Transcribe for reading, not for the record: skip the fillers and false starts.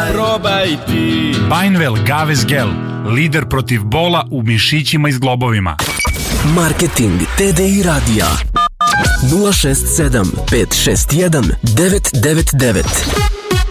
probaj ti. Bainvel Gaves Gel, lider protiv bola u mišićima i zglobovima. Marketing TDI radija 067 561 999.